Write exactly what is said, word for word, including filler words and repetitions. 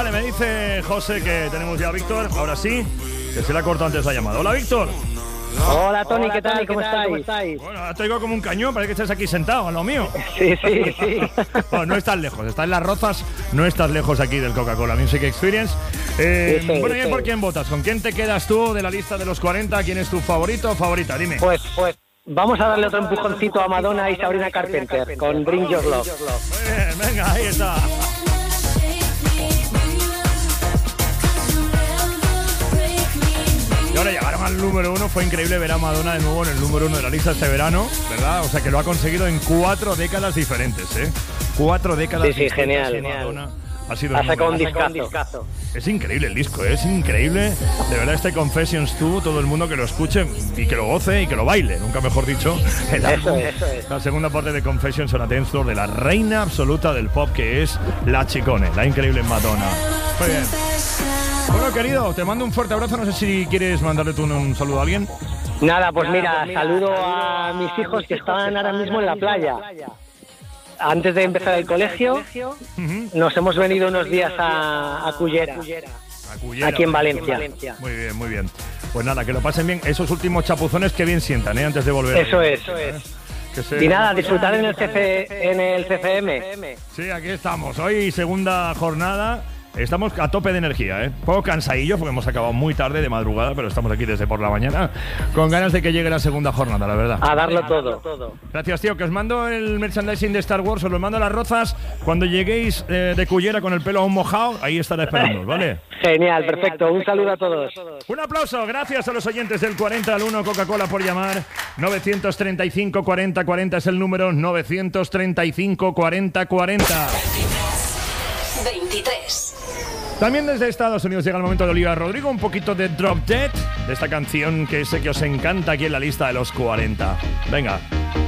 Vale, me dice José que tenemos ya a Víctor, ahora sí, que se le ha cortado antes la llamada. Hola, Víctor. Hola, Tony, Hola, ¿qué tal? Tony, ¿Cómo, ¿qué tal? estáis? ¿Cómo estáis? Bueno, te oigo como un cañón, parece que estás aquí sentado, a lo mío. Sí, sí, sí. Bueno, no estás lejos, estás en Las Rozas, no estás lejos aquí del Coca-Cola Music Experience. Eh, Sí, sí, bueno, ¿y sí. por quién votas? ¿Con quién te quedas tú de la lista de los cuarenta? ¿Quién es tu favorito o favorita? Dime. Pues, pues, vamos a darle otro empujoncito a Madonna y Sabrina Carpenter con Bring Your Love. Muy bien, venga, ahí está. Y ahora llegaron al número uno. Fue increíble ver a Madonna de nuevo en el número uno de la lista este verano, ¿verdad? O sea que lo ha conseguido en cuatro décadas diferentes, ¿eh? Cuatro décadas Sí, sí, diferentes. genial. Madonna ha sido Ha el sacado un número uno. discazo. Es increíble el disco, ¿eh? Es increíble. De verdad, este Confessions dos, todo el mundo que lo escuche y que lo goce y que lo baile, nunca mejor dicho. El Eso álbum, es, eso es. La segunda parte de Confessions on a Dance Floor de la reina absoluta del pop, que es la Chicone, la increíble Madonna. Muy bien. Bueno, querido, te mando un fuerte abrazo. No sé si quieres mandarle tú un, un saludo a alguien. Nada, pues mira, saludo a mis hijos que están ahora mismo en la playa. Antes de empezar el colegio, Uh-huh. nos hemos venido unos días a, a Cullera, A Cullera, aquí en Valencia. Valencia. Muy bien, muy bien. Pues nada, que lo pasen bien. Esos últimos chapuzones que bien sientan, ¿eh? Antes de volver. Eso es, eso es. Que se- Y nada, disfrutar en el, C F, en el C F M. Sí, aquí estamos. Hoy segunda jornada. Estamos a tope de energía, ¿eh? Un poco cansadillo porque hemos acabado muy tarde de madrugada, pero estamos aquí desde por la mañana con ganas de que llegue la segunda jornada, la verdad. A darlo todo. Gracias, tío. Que os mando el merchandising de Star Wars, os lo mando a Las Rozas. Cuando lleguéis eh, de Cullera con el pelo aún mojado, ahí estaré esperando, ¿vale? Genial, perfecto. Un saludo a todos. Un aplauso, gracias a los oyentes del cuarenta al uno Coca-Cola por llamar. novecientos treinta y cinco cuarenta cuarenta es el número, novecientos treinta y cinco cuarenta cuarenta. veintitrés. También desde Estados Unidos llega el momento de Olivia Rodrigo, un poquito de Drop Dead, de esta canción que sé que os encanta aquí en la lista de los cuarenta. Venga.